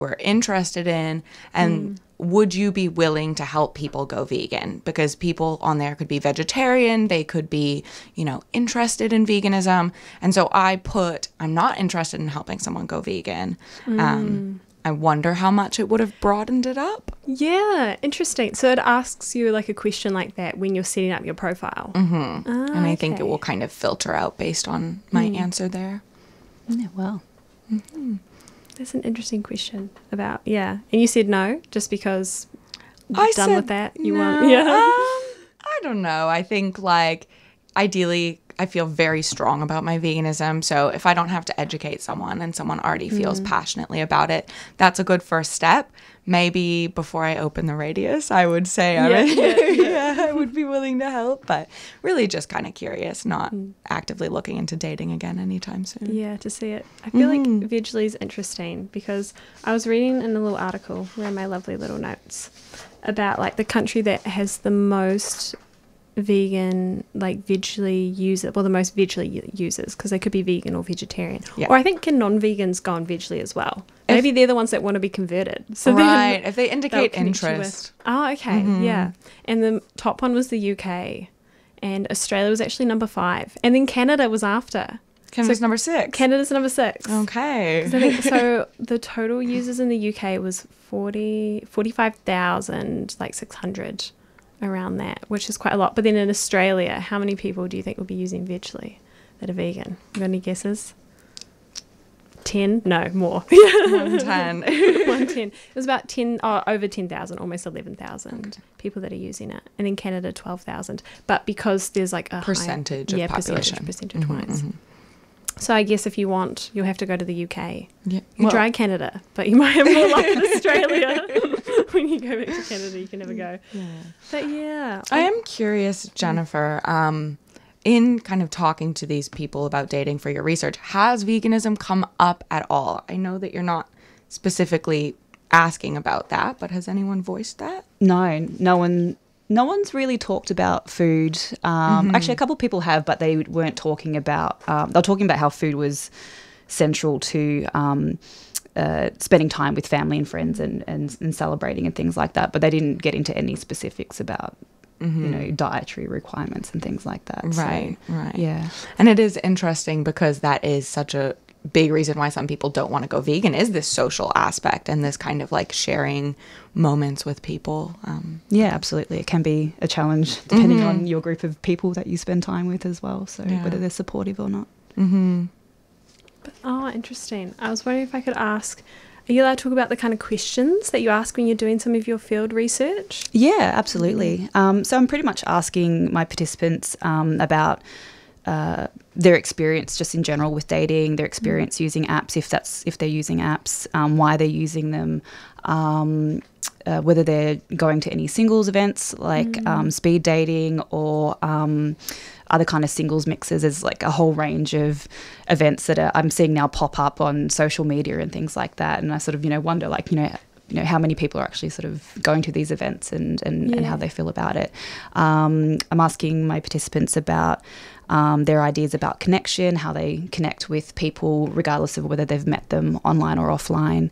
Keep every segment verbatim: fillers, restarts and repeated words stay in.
were interested in, and mm. would you be willing to help people go vegan? Because people on there could be vegetarian, they could be, you know, interested in veganism. And so I put, I'm not interested in helping someone go vegan. Mm. Um, I wonder how much it would have broadened it up. Yeah, interesting. So it asks you like a question like that when you're setting up your profile. Mm-hmm. Ah, and I okay. think it will kind of filter out based on my mm. answer there. Yeah, well. Mm-hmm. That's an interesting question about, yeah. And you said no, just because you're I done said with that? You no. want, yeah. Um, I don't know. I think, like, ideally, I feel very strong about my veganism. So if I don't have to educate someone and someone already feels mm. passionately about it, that's a good first step. Maybe before I open the radius, I would say yeah, I, would, yeah, yeah. yeah, I would be willing to help, but really just kind of curious, not mm. actively looking into dating again anytime soon. Yeah, to see it. I feel Mm. like Vegly is interesting because I was reading in a little article, where are my lovely little notes, about like the country that has the most vegan, like Vegly user, well, the most Vegly users, because they could be vegan or vegetarian. Yeah. Or I think can non-vegans go on Vegly as well? Maybe if, they're the ones that want to be converted. So right, if they indicate interest. Oh, okay, mm-hmm. yeah. And the top one was the U K, and Australia was actually number five, and then Canada was after. Canada's so number six. Canada's number six. Okay. I think, so the total users in the U K was forty, forty-five thousand, like six hundred, around that, which is quite a lot. But then in Australia, how many people do you think will be using Vegly that are vegan? You got any guesses? ten? No, more. one ten. one ten. It was about ten, oh, over ten thousand, almost eleven thousand okay. people that are using it. And in Canada, twelve thousand. But because there's like a percentage high, of yeah, population. Percentage, percentage mm-hmm, wise. Mm-hmm. So I guess if you want, you'll have to go to the U K. Yeah. You well, try Canada, but you might have more luck in Australia. When you go back to Canada, you can never go. Yeah. But yeah. I am curious, Jennifer, um, in kind of talking to these people about dating for your research, has veganism come up at all? I know that you're not specifically asking about that, but has anyone voiced that? No, no one... No one's really talked about food. Um, mm-hmm. Actually, a couple of people have, but they weren't talking about... Um, they were talking about how food was central to um, uh, spending time with family and friends and, and, and celebrating and things like that. But they didn't get into any specifics about, mm-hmm. you know, dietary requirements and things like that. Right, so, right. Yeah. And it is interesting because that is such a big reason why some people don't want to go vegan is this social aspect and this kind of like sharing moments with people. Um, yeah, absolutely. It can be a challenge depending mm-hmm. on your group of people that you spend time with as well. So yeah. whether they're supportive or not. Mm-hmm. But, oh, interesting. I was wondering if I could ask, are you allowed to talk about the kind of questions that you ask when you're doing some of your field research? Yeah, absolutely. Mm-hmm. Um, so I'm pretty much asking my participants um, about Uh, their experience just in general with dating, their experience mm. using apps, if that's if they're using apps, um, why they're using them, um, uh, whether they're going to any singles events like mm. um, speed dating or um, other kind of singles mixes. There's like a whole range of events that are, I'm seeing now pop up on social media and things like that. And I sort of, you know, wonder like, you know, you know, how many people are actually sort of going to these events and, and, yeah. and how they feel about it. Um, I'm asking my participants about um, their ideas about connection, how they connect with people regardless of whether they've met them online or offline.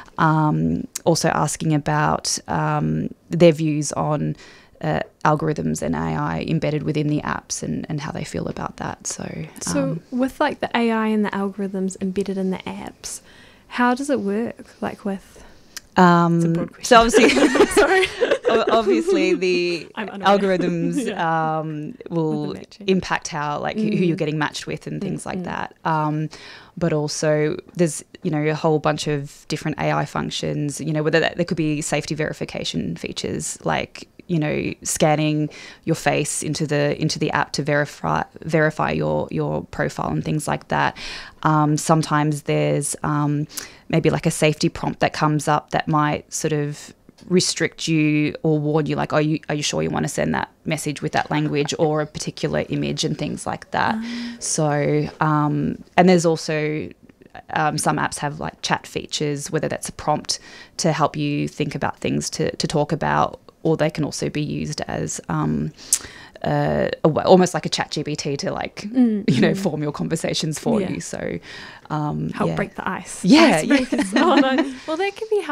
Um, also asking about um, their views on uh, algorithms and A I embedded within the apps and, and how they feel about that. So, so um, with like the A I and the algorithms embedded in the apps, how does it work? Like with... Um, It's a broad question. so obviously, Sorry. obviously the algorithms yeah. um, will impact how like mm. who you're getting matched with and things mm-hmm. like that. Um, but also there's, you know, a whole bunch of different A I functions, you know, whether that, there could be safety verification features like, you know, scanning your face into the into the app to verify verify your your profile and things like that. Um, sometimes there's um, maybe like a safety prompt that comes up that might sort of restrict you or warn you like, are you are you sure you want to send that message with that language or a particular image and things like that. Um. So um, and there's also Um, some apps have like chat features, whether that's a prompt to help you think about things to, to talk about, or they can also be used as um, uh, a w- almost like a chat G P T to like, Mm, you know, mm. form your conversations for Yeah. you. So um, Help yeah. break the ice. Yeah, yeah. Icebreakers. Oh, no. Well, that can be